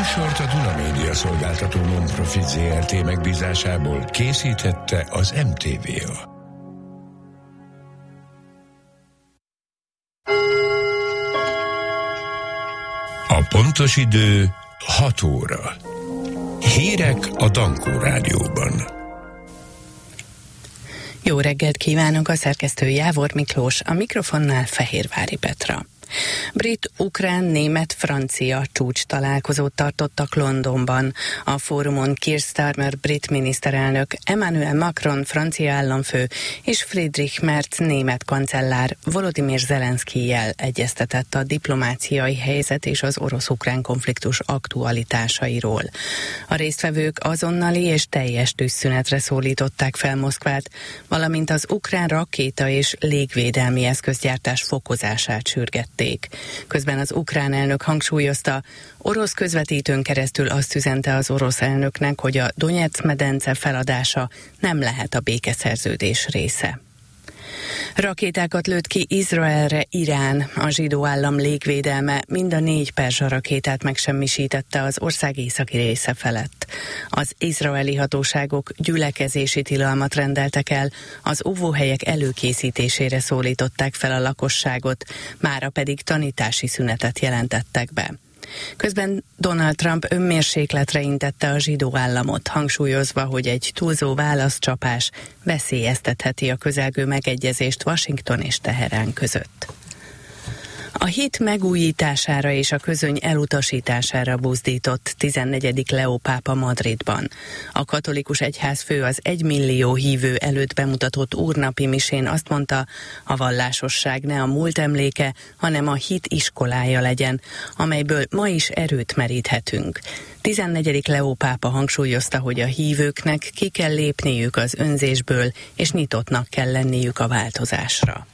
műsort a Duna Média szolgáltató non-profit ZRT megbízásából készítette az MTVA. A pontos idő 6 óra. Hírek a Dankó Rádióban. Jó reggelt kívánok, a szerkesztő Jávor Miklós, a mikrofonnál Fehérvári Petra. Brit, ukrán, német, francia csúcs találkozót tartottak Londonban. A fórumon Keir Starmer brit miniszterelnök, Emmanuel Macron francia államfő és Friedrich Merz német kancellár Volodymyr Zelenszkijjel egyeztetett a diplomáciai helyzet és az orosz-ukrán konfliktus aktualitásairól. A résztvevők azonnali és teljes tűzszünetre szólították fel Moszkvát, valamint az ukrán rakéta és légvédelmi eszközgyártás fokozását sürgették. Közben az ukrán elnök hangsúlyozta, orosz közvetítőn keresztül azt üzente az orosz elnöknek, hogy a Donetsz-medence feladása nem lehet a békeszerződés része. Rakétákat lőtt ki Izraelre Irán, a zsidó állam légvédelme mind a 4 perzsa rakétát megsemmisítette az ország északi része felett. Az izraeli hatóságok gyülekezési tilalmat rendeltek el, az óvóhelyek előkészítésére szólították fel a lakosságot, mára pedig tanítási szünetet jelentettek be. Közben Donald Trump önmérsékletre intette a zsidó államot, hangsúlyozva, hogy egy túlzó válaszcsapás veszélyeztetheti a közelgő megegyezést Washington és Teherán között. A hit megújítására és a közöny elutasítására buzdított 14. Leó pápa Madridban. A katolikus egyházfő az 1 millió hívő előtt bemutatott úrnapi misén azt mondta, a vallásosság ne a múlt emléke, hanem a hit iskolája legyen, amelyből ma is erőt meríthetünk. 14. Leó pápa hangsúlyozta, hogy a hívőknek ki kell lépniük az önzésből, és nyitottnak kell lenniük a változásra.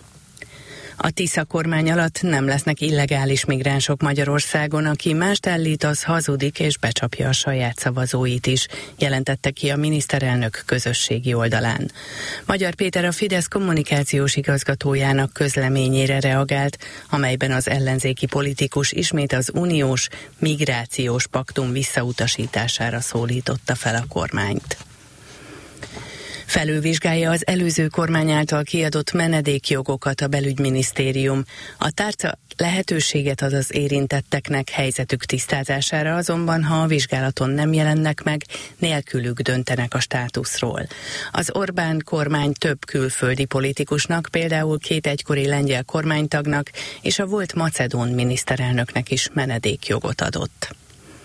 A Tisza kormány alatt nem lesznek illegális migránsok Magyarországon, aki mást állít, az hazudik és becsapja a saját szavazóit is, jelentette ki a miniszterelnök közösségi oldalán. Magyar Péter, a Fidesz kommunikációs igazgatójának közleményére reagált, amelyben az ellenzéki politikus ismét az uniós migrációs paktum visszautasítására szólította fel a kormányt. Felülvizsgálja az előző kormány által kiadott menedékjogokat a belügyminisztérium. A tárca lehetőséget ad az érintetteknek helyzetük tisztázására, azonban ha a vizsgálaton nem jelennek meg, nélkülük döntenek a státuszról. Az Orbán kormány több külföldi politikusnak, például 2 egykori lengyel kormánytagnak és a volt macedón miniszterelnöknek is menedékjogot adott.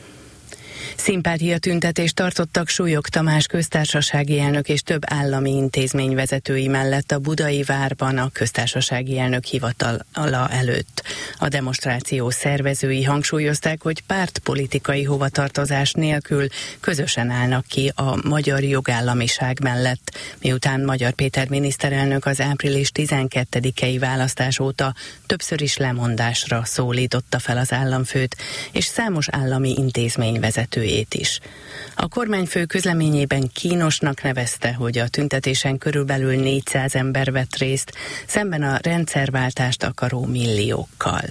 Szimpátiatüntetést tartottak Súlyog Tamás köztársasági elnök és több állami intézmény vezetői mellett a Budai Várban a köztársasági elnök hivatala előtt. A demonstráció szervezői hangsúlyozták, hogy pártpolitikai hovatartozás nélkül közösen állnak ki a magyar jogállamiság mellett, miután Magyar Péter miniszterelnök az április 12-i választás óta többször is lemondásra szólította fel az államfőt és számos állami intézmény vezetőjét is. A kormányfő közleményében kínosnak nevezte, hogy a tüntetésen körülbelül 400 ember vett részt, szemben a rendszerváltást akaró milliókkal.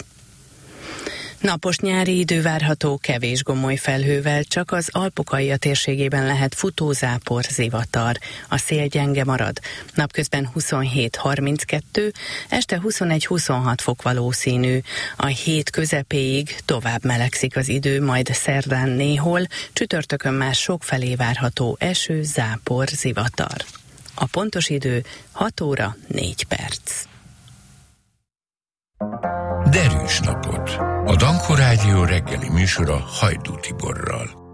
Napos nyári idő várható, kevés gomoly felhővel, csak az Alpokalja térségében lehet futózápor, zivatar. A szél gyenge marad. Napközben 27-32, este 21-26 fok valószínű. A hét közepéig tovább melegszik az idő, majd szerdán néhol, csütörtökön már sokfelé várható eső, zápor, zivatar. A pontos idő 6 óra 4 perc. Derűs napot! A Dankó Rádió reggeli műsora Hajdú Tiborral.